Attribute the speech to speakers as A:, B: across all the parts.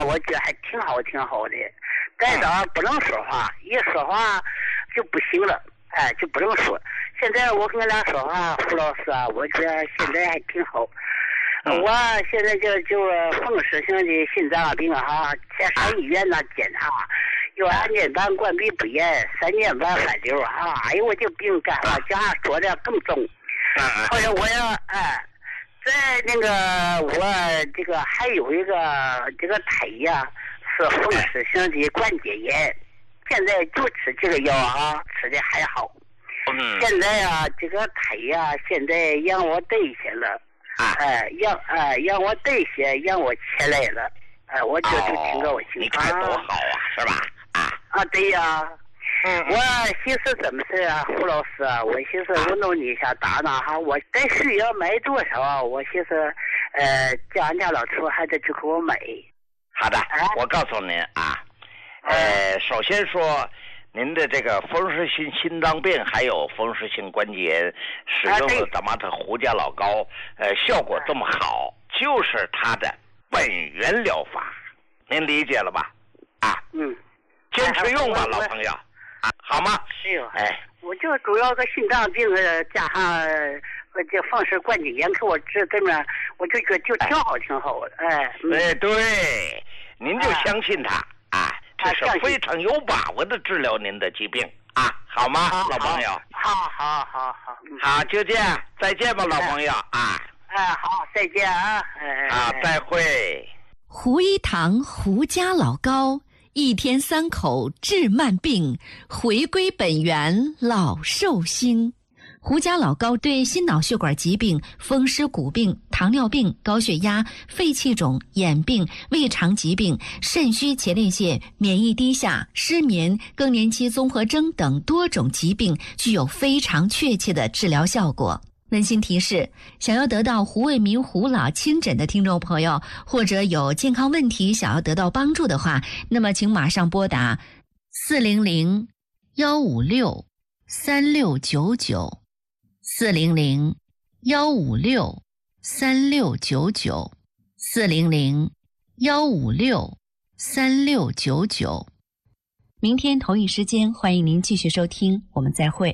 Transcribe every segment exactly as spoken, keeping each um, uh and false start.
A: 我觉得还挺好挺好的。再早不能说话，一说话就不行了，哎，就不能说。现在我跟俺俩说话，胡老师啊，我觉得现在还挺好。我现在就就风湿性的心脏病哈，先上医院那检查，有二年半关闭不严，三年半反流哈，哎呦我这病干啥讲话说的更重。后来我要哎。在那个我这个还有一个这个胎呀，是风湿性的关节炎，现在就吃这个药啊，吃的还好。现在啊，这个胎呀，现在让我代谢了，哎、呃，让哎、呃、让我代谢，让我起来了，哎、呃，我这就挺高兴。
B: 你看多好啊，是吧？啊
A: 啊，对呀。嗯，我寻思怎么事啊，胡老师啊，我寻思我弄你一下打打哈，我得需要买多少啊？我寻思，呃，叫俺家老头还得去给我买。
B: 好的，啊、我告诉您啊，呃，首先说，您的这个风湿性心脏病还有风湿性关节炎，使用了咱们的胡家老膏，呃，效果这么好，就是它的本源疗法，您理解了吧？啊，
A: 嗯，
B: 坚持用吧，老朋友。啊，好吗？
A: 是哟，哎，我就主要个心脏病，加上呃这风湿关节炎，给我治这么，我就觉得就挺好，挺好的，哎。
B: 嗯、哎，对，您就相信他啊，这是非常有把握的治疗您的疾病啊，好吗，
A: 好
B: 老朋友？
A: 好，好，好，好，
B: 好，就这样，再见吧，老朋友啊。
A: 哎，好，再见啊。哎，
B: 好，再会。
C: 胡一堂胡家老膏。一天三口治慢病，回归本源老寿星。胡家老膏对心脑血管疾病、风湿骨病、糖尿病、高血压、肺气肿、眼病、胃肠疾病、肾虚前列腺、免疫低下、失眠、更年期综合征等多种疾病具有非常确切的治疗效果。温馨提示：想要得到胡卫民胡老亲诊的听众朋友，或者有健康问题想要得到帮助的话，那么请马上拨打四零零幺五六三六九九四零零幺五六三六九九四零零幺五六三六九九。明天同一时间，欢迎您继续收听，我们再会。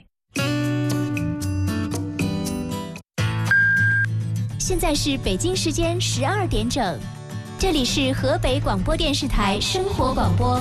D: 现在是北京时间十二点整，这里是河北广播电视台生活广播。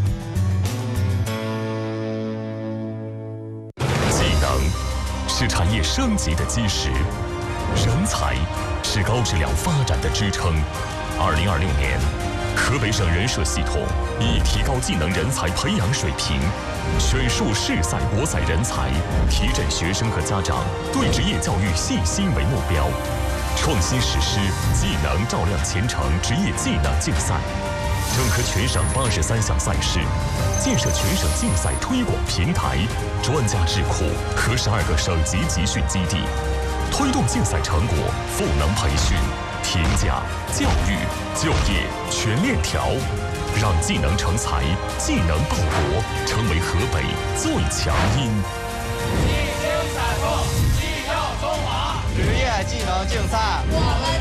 E: 技能是产业升级的基石，人才是高质量发展的支撑。二零二六年，河北省人社系统以提高技能人才培养水平，选树适赛博采人才，提振学生和家长对职业教育信心为目标。创新实施技能照亮前程职业技能竞赛，整合全省八十三项赛事，建设全省竞赛推广平台、专家智库和十二个省级集训基地，推动竞赛成果赋能培训、评价、教育、就业全链条，让技能成才、技能报国成为河北最强音。
F: 一经采购，技耀中华，职业技能竞赛，我们。